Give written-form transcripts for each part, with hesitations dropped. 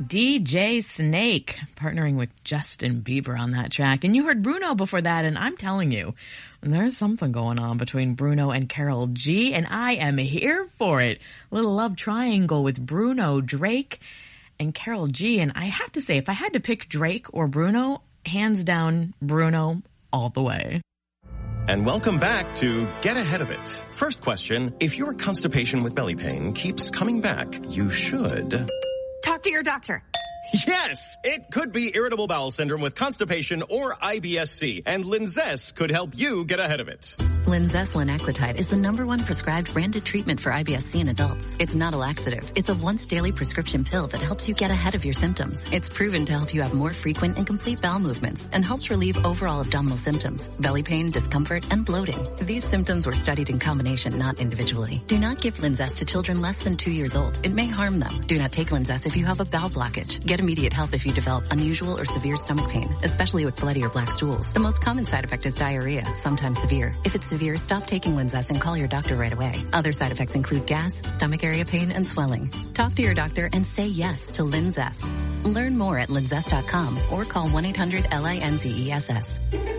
DJ Snake partnering with Justin Bieber on that track. And you heard Bruno before that, and I'm telling you, there's something going on between Bruno and Karol G, and I am here for it. A little love triangle with Bruno, Drake, and Karol G. And I have to say, if I had to pick Drake or Bruno, hands down, Bruno all the way. And welcome back to Get Ahead of It. First question, if your constipation with belly pain keeps coming back, you should... talk to your doctor. Yes, it could be irritable bowel syndrome with constipation or IBS-C, and Linzess could help you get ahead of it. Linzess linaclotide is the #1 prescribed branded treatment for IBS-C in adults. It's not a laxative. It's a once-daily prescription pill that helps you get ahead of your symptoms. It's proven to help you have more frequent and complete bowel movements and helps relieve overall abdominal symptoms, belly pain, discomfort, and bloating. These symptoms were studied in combination, not individually. Do not give Linzess to children less than 2 years old. It may harm them. Do not take Linzess if you have a bowel blockage. Get immediate help if you develop unusual or severe stomach pain, especially with bloody or black stools. The most common side effect is diarrhea, sometimes severe. If it's severe, stop taking Linzess and call your doctor right away. Other side effects include gas, stomach area pain, and swelling. Talk to your doctor and say yes to Linzess. Learn more at linzess.com or call 1-800-LINZESS.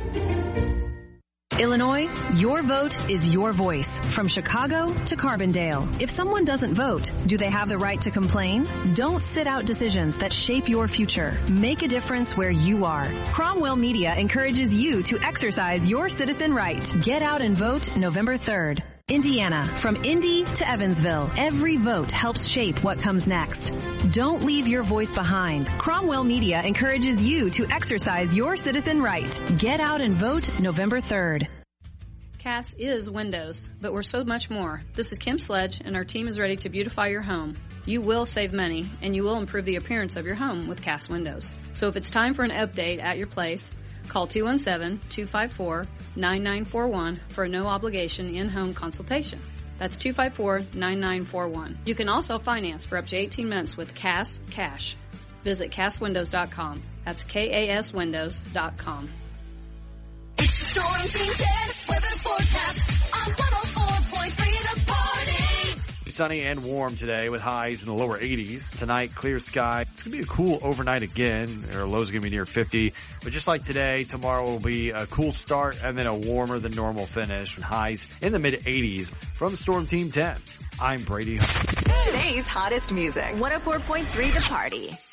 Illinois, your vote is your voice. From Chicago to Carbondale. If someone doesn't vote, do they have the right to complain? Don't sit out decisions that shape your future. Make a difference where you are. Cromwell Media encourages you to exercise your citizen right. Get out and vote November 3rd. Indiana, from Indy to Evansville, every vote helps shape what comes next. Don't leave your voice behind. Cromwell Media encourages you to exercise your citizen right. Get out and vote November 3rd. Cass is windows, but we're so much more. This is Kim Sledge, and our team is ready to beautify your home. You will save money, and you will improve the appearance of your home with Cass Windows. So if it's time for an update at your place, call 217-254-9941 for a no-obligation in-home consultation. That's 254-9941. You can also finance for up to 18 months with Cass Cash. Visit CassWindows.com. That's KASWindows.com. It's the Storm Team 10 weather forecast on 104.3 The Party. Sunny and warm today with highs in the lower 80s. Tonight, clear sky. It's going to be a cool overnight again. Our lows are going to be near 50. But just like today, tomorrow will be a cool start and then a warmer than normal finish with highs in the mid 80s. From Storm Team 10, I'm Brady. Today's hottest music, 104.3 The Party.